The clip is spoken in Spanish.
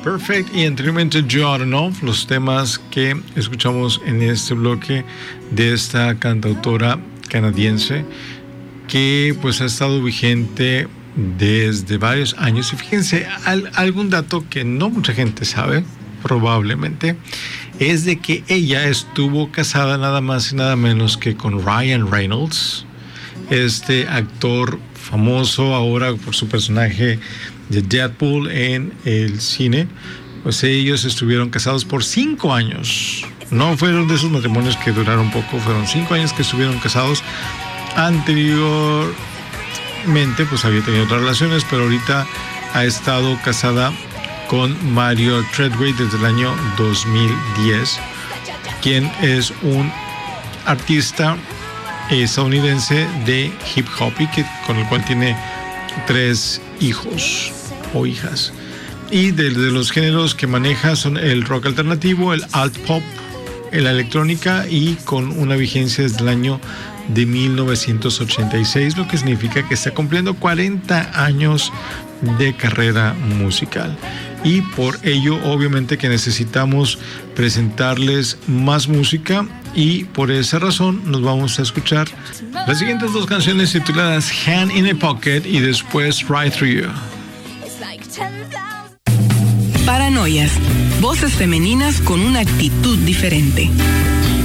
Perfect y anteriormente Jordan, los temas que escuchamos en este bloque de esta cantautora canadiense que pues ha estado vigente desde varios años. Y fíjense, algún dato que no mucha gente sabe, probablemente, es de que ella estuvo casada nada más y nada menos que con Ryan Reynolds, este actor famoso ahora por su personaje de Deadpool en el cine. Pues ellos estuvieron casados por 5 años. No fueron de esos matrimonios que duraron poco, fueron 5 años que estuvieron casados. Anteriormente pues había tenido otras relaciones, pero ahorita ha estado casada con Mario Treadway desde el año 2010, quien es un artista estadounidense de hip hop y con el cual tiene 3 hijos o hijas. Y de los géneros que maneja son el rock alternativo, el alt pop, la electrónica, y con una vigencia desde el año de 1986, lo que significa que está cumpliendo 40 años de carrera musical. Y por ello, obviamente, que necesitamos presentarles más música, y por esa razón nos vamos a escuchar las siguientes 2 canciones tituladas Hand in a Pocket y después Right Through You. Paranoias, voces femeninas con una actitud diferente.